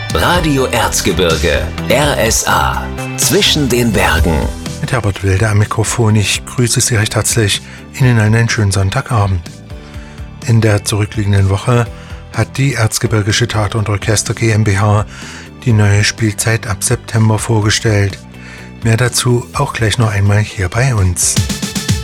Radio Erzgebirge, RSA, zwischen den Bergen. Mit Herbert Wilde am Mikrofon. Ich grüße Sie recht herzlich. Ihnen einen schönen Sonntagabend. In der zurückliegenden Woche hat die Erzgebirgische Theater- und Orchester GmbH die neue Spielzeit ab September vorgestellt. Mehr dazu auch gleich noch einmal hier bei uns.